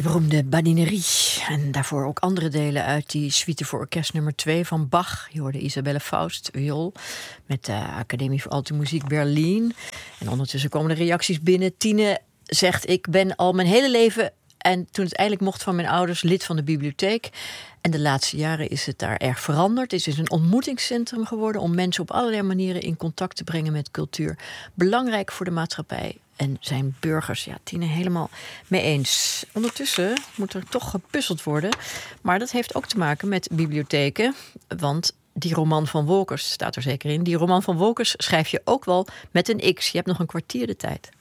De beroemde Badinerie. En daarvoor ook andere delen uit die suite voor orkest nummer 2 van Bach. Je hoorde Isabelle Faust, viool, met de Academie voor Alte Muziek Berlin. En ondertussen komen de reacties binnen. Tine zegt, ik ben al mijn hele leven, en toen het eindelijk mocht van mijn ouders, lid van de bibliotheek. En de laatste jaren is het daar erg veranderd. Het is een ontmoetingscentrum geworden om mensen op allerlei manieren in contact te brengen met cultuur. Belangrijk voor de maatschappij en zijn burgers. Ja, Tine helemaal mee eens. Ondertussen moet er toch gepuzzeld worden. Maar dat heeft ook te maken met bibliotheken. Want die roman van Wolkers staat er zeker in. Die roman van Wolkers schrijf je ook wel met een X. Je hebt nog een kwartier de tijd.